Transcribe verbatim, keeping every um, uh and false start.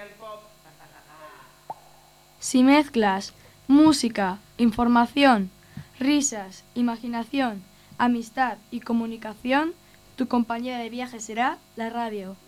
Si mezclas música, información, risas, imaginación, amistad y comunicación, tu compañera de viaje será la radio.